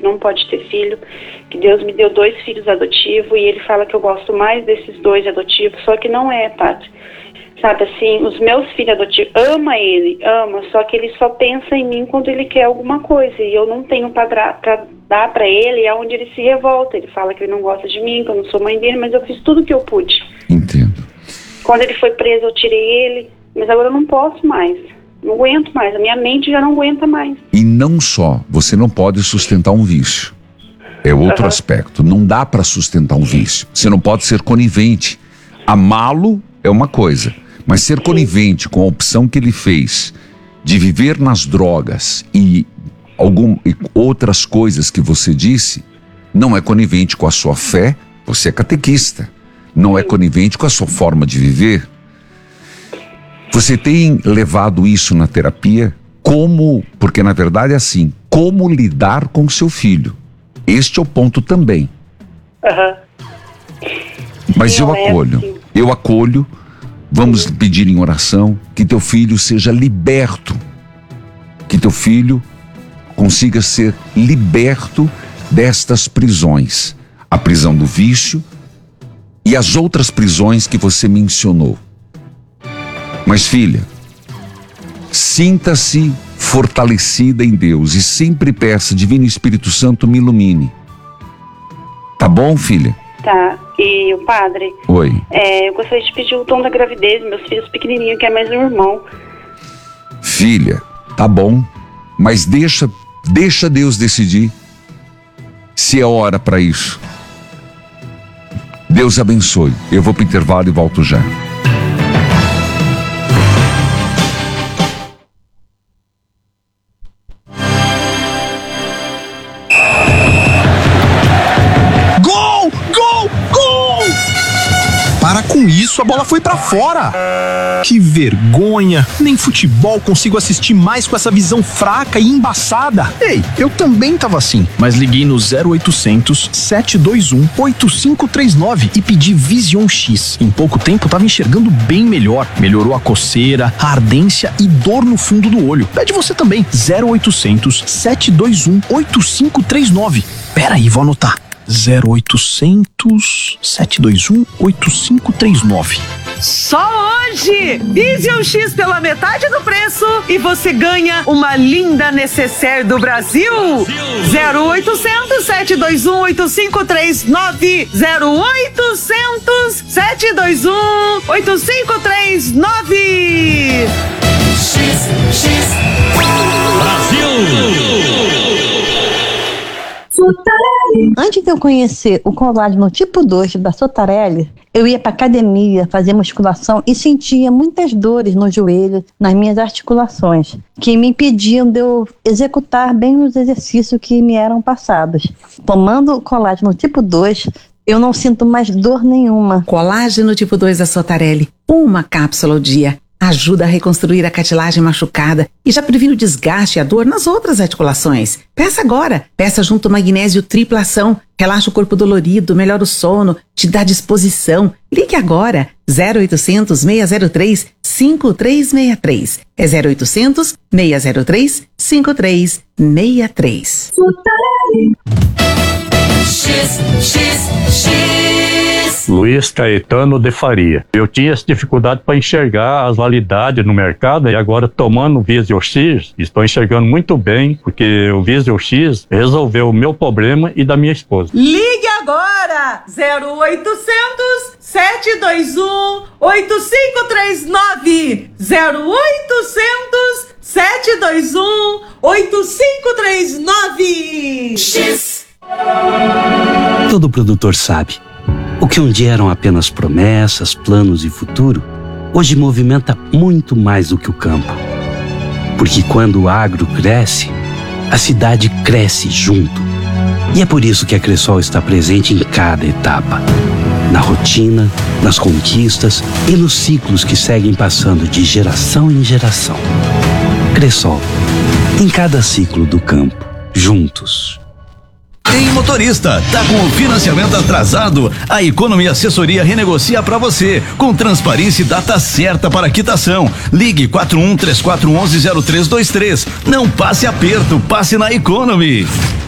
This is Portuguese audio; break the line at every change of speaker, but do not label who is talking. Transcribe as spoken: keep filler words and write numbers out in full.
não pode ter filho, que Deus me deu dois filhos adotivos e ele fala que eu gosto mais desses dois adotivos, só que não é, padre. Sabe assim, os meus filhos adotivos, ama ele, ama, só que ele só pensa em mim quando ele quer alguma coisa e eu não tenho pra, pra dar pra ele, é onde ele se revolta. Ele fala que ele não gosta de mim, que eu não sou mãe dele, mas eu fiz tudo que eu pude.
Entendo.
Quando ele foi preso, eu tirei ele, mas agora eu não posso mais, não aguento mais, a minha mente já não aguenta mais.
E não só, você não pode sustentar um vício, é outro uhum. aspecto, não dá pra sustentar um vício, você não pode ser conivente, amá-lo é uma coisa, mas ser conivente com a opção que ele fez de viver nas drogas e, algum, e outras coisas que você disse, não é conivente com a sua fé, você é catequista, não é conivente com a sua forma de viver. Você tem levado isso na terapia? Como, porque na verdade é assim, como lidar com seu filho? Este é o ponto também.
Uhum.
Mas
Sim,
eu acolho,
é assim.
eu acolho. Vamos pedir em oração que teu filho seja liberto, que teu filho consiga ser liberto destas prisões, a prisão do vício e as outras prisões que você mencionou. Mas filha, sinta-se fortalecida em Deus e sempre peça, Divino Espírito Santo, me ilumine. Tá bom, filha?
Tá, e o padre?
Oi.
É, eu gostaria de pedir o dom da gravidez, meus filhos pequenininhos, que é mais um irmão.
Filha, tá bom, mas deixa, deixa Deus decidir se é hora para isso. Deus abençoe. Eu vou pro intervalo e volto já.
Para com isso, a bola foi pra fora. Que vergonha. Nem futebol consigo assistir mais com essa visão fraca e embaçada.
Ei, eu também tava assim, mas liguei no zero oitocentos, sete dois um, oito cinco três nove e pedi Vision X. Em pouco tempo tava enxergando bem melhor. Melhorou a coceira, a ardência e dor no fundo do olho. Pede você também. zero oitocentos, sete dois um, oito cinco três nove. Pera aí, vou anotar. zero oitocentos, sete dois um, oito cinco três nove.
Só hoje! Vision X pela metade do preço e você ganha uma linda necessaire do Brasil. zero oitocentos, sete dois um, oito cinco três nove. zero oitocentos, sete dois um, oito cinco três nove.
X, X, Brasil!
Antes de eu conhecer o colágeno tipo dois da Sotarelli, eu ia para academia, fazer musculação e sentia muitas dores no joelho, nas minhas articulações, que me impediam de eu executar bem os exercícios que me eram passados. Tomando o colágeno tipo dois, eu não sinto mais dor nenhuma.
Colágeno tipo dois da Sotarelli, uma cápsula ao dia. Ajuda a reconstruir a cartilagem machucada e já previne o desgaste e a dor nas outras articulações. Peça agora. Peça junto magnésio tripla ação. Relaxa o corpo dolorido, melhora o sono, te dá disposição. Ligue agora. zero oitocentos, seis zero três, cinco três seis três. É zero oitocentos, seis zero três, cinco três seis três.
X, X, X.
Luiz Caetano de Faria. Eu tinha essa dificuldade para enxergar as validades no mercado e agora tomando o Vision X, estou enxergando muito bem, porque o Vision X resolveu o meu problema e da minha esposa.
Ligue agora! zero oitocentos, sete dois um, oito cinco três nove. zero oitocentos, sete dois um, oito cinco três nove.
X.
Todo produtor sabe. O que um dia eram apenas promessas, planos e futuro, hoje movimenta muito mais do que o campo. Porque quando o agro cresce, a cidade cresce junto. E é por isso que a Cressol está presente em cada etapa. Na rotina, nas conquistas e nos ciclos que seguem passando de geração em geração. Cressol, em cada ciclo do campo, juntos.
Ei, motorista, tá com o financiamento atrasado? A Economy Assessoria renegocia pra você, com transparência e data certa para quitação. Ligue quatro um três quatro um um zero três dois três. Não passe aperto, passe na Economy.